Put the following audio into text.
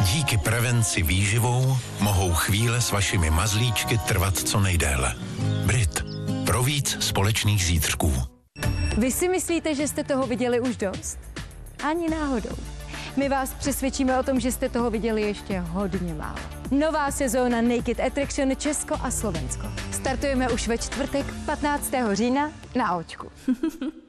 Díky prevenci výživou mohou chvíle s vašimi mazlíčky trvat co nejdéle. Brit. Pro víc společných zítřků. Vy si myslíte, že jste toho viděli už dost? Ani náhodou. My vás přesvědčíme o tom, že jste toho viděli ještě hodně málo. Nová sezóna Naked Attraction Česko a Slovensko. Startujeme už ve čtvrtek 15. října na Očku.